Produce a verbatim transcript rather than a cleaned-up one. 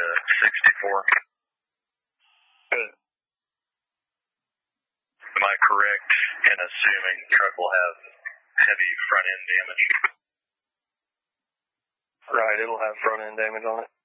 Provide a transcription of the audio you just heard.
to sixty-four. Good. Am I correct in assuming the truck will have heavy front end damage? Right, it'll have front end damage on it.